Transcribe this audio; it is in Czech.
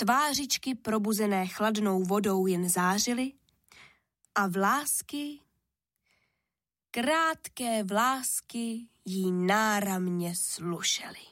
tvářičky probuzené chladnou vodou jen zářily a vlásky, krátké vlásky jí náramně slušely.